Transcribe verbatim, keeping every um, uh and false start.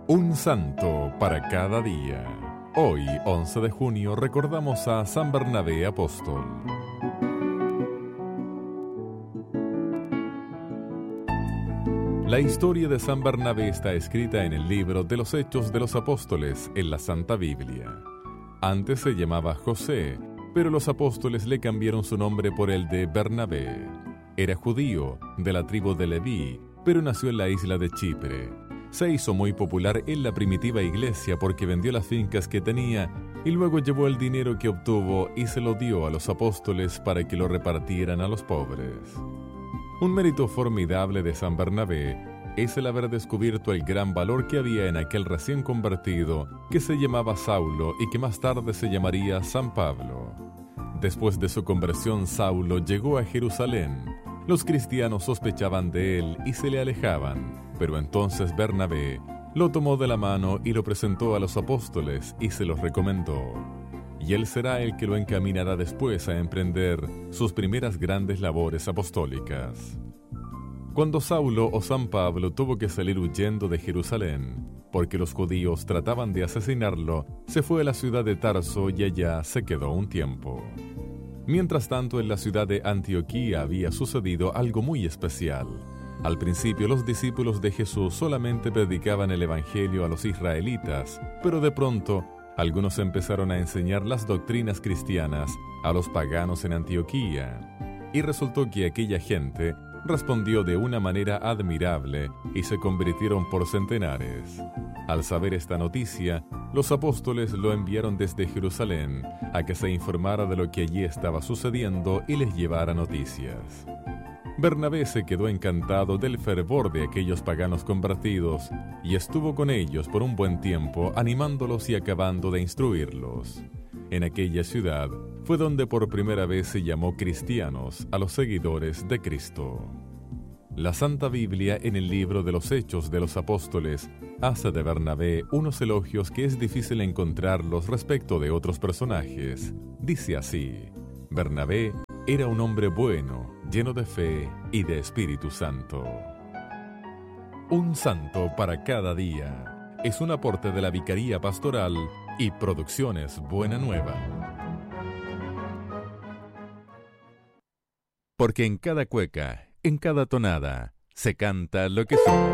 Un santo para cada día. Hoy, once de junio, recordamos a San Bernabé Apóstol. La historia de San Bernabé está escrita en el libro de los Hechos de los Apóstoles, en la Santa Biblia. Antes se llamaba José, pero los apóstoles le cambiaron su nombre por el de Bernabé. Era judío, de la tribu de Leví, pero nació en la isla de Chipre. Se hizo muy popular en la primitiva iglesia porque vendió las fincas que tenía y luego llevó el dinero que obtuvo y se lo dio a los apóstoles para que lo repartieran a los pobres. Un mérito formidable de San Bernabé es el haber descubierto el gran valor que había en aquel recién convertido que se llamaba Saulo y que más tarde se llamaría San Pablo. Después de su conversión, Saulo llegó a Jerusalén. Los cristianos sospechaban de él y se le alejaban, pero entonces Bernabé lo tomó de la mano y lo presentó a los apóstoles y se los recomendó. Y él será el que lo encaminará después a emprender sus primeras grandes labores apostólicas. Cuando Saulo o San Pablo tuvo que salir huyendo de Jerusalén, porque los judíos trataban de asesinarlo, se fue a la ciudad de Tarso y allá se quedó un tiempo. Mientras tanto, en la ciudad de Antioquía había sucedido algo muy especial. Al principio, los discípulos de Jesús solamente predicaban el evangelio a los israelitas, pero de pronto, algunos empezaron a enseñar las doctrinas cristianas a los paganos en Antioquía. Y resultó que aquella gente respondió de una manera admirable y se convirtieron por centenares. Al saber esta noticia, los apóstoles lo enviaron desde Jerusalén a que se informara de lo que allí estaba sucediendo y les llevara noticias. Bernabé se quedó encantado del fervor de aquellos paganos convertidos y estuvo con ellos por un buen tiempo animándolos y acabando de instruirlos. En aquella ciudad fue donde por primera vez se llamó cristianos a los seguidores de Cristo. La Santa Biblia, en el libro de los Hechos de los Apóstoles, hace de Bernabé unos elogios que es difícil encontrarlos respecto de otros personajes. Dice así: Bernabé era un hombre bueno, lleno de fe y de Espíritu Santo. Un santo para cada día es un aporte de la Vicaría Pastoral y Producciones Buena Nueva. Porque en cada cueca, en cada tonada, se canta lo que somos.